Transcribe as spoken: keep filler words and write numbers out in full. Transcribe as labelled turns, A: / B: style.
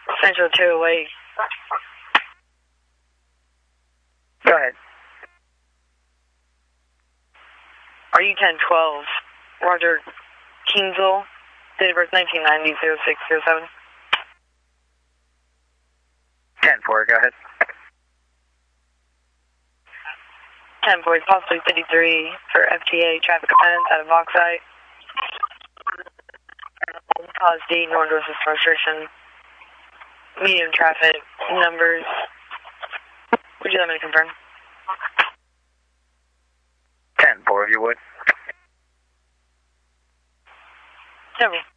A: Central two oh eight.
B: Go ahead.
A: Are you ten twelve? Roger. Kingsville. Date of birth nineteen ninety, zero six zero seven.
B: ten four, go ahead.
A: ten four, possibly fifty-three for F T A traffic offense out of Oxide. Cause D, northwest restriction. Medium traffic numbers. Would you like me to confirm?
B: ten four, if you would.
A: Several.